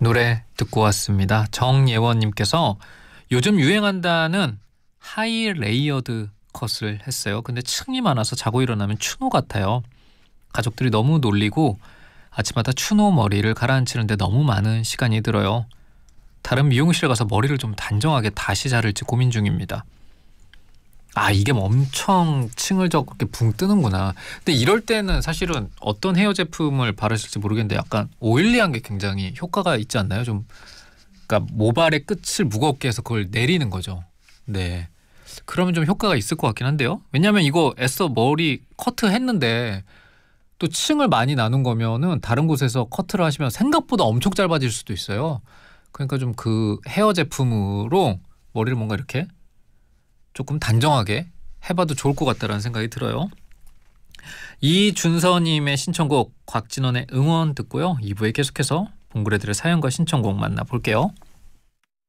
노래 듣고 왔습니다. 정예원님께서 요즘 유행한다는 하이 레이어드 컷을 했어요. 근데 층이 많아서 자고 일어나면 추노 같아요. 가족들이 너무 놀리고 아침마다 추노 머리를 가라앉히는데 너무 많은 시간이 들어요. 다른 미용실 가서 머리를 좀 단정하게 다시 자를지 고민 중입니다. 아, 이게 뭐 엄청 층을 저렇게 붕 뜨는구나. 근데 이럴 때는 사실은 어떤 헤어 제품을 바르실지 모르겠는데 약간 오일리한 게 굉장히 효과가 있지 않나요? 좀 그러니까 모발의 끝을 무겁게 해서 그걸 내리는 거죠. 네. 그러면 좀 효과가 있을 것 같긴 한데요. 왜냐하면 이거 애써 머리 커트 했는데 또 층을 많이 나눈 거면은 다른 곳에서 커트를 하시면 생각보다 엄청 짧아질 수도 있어요. 그러니까 좀 그 헤어 제품으로 머리를 뭔가 이렇게 조금 단정하게 해봐도 좋을 것 같다라는 생각이 들어요. 이준서님의 신청곡 곽진원의 응원 듣고요. 2부에 계속해서 봉그레들의 사연과 신청곡 만나볼게요.